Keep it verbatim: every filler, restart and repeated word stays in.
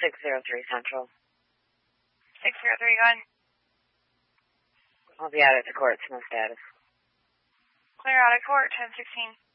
six zero three Central. six zero three, go ahead. I'll be out at the court. No status. Clear out of court, ten sixteen.